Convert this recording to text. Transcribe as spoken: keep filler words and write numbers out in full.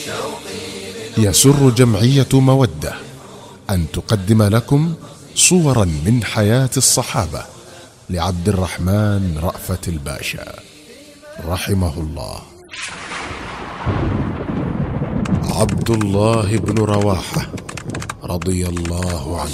يسر جمعية مودة أن تقدم لكم صورا من حياة الصحابة لعبد الرحمن رأفت الباشا رحمه الله. عبد الله بن رواحة رضي الله عنه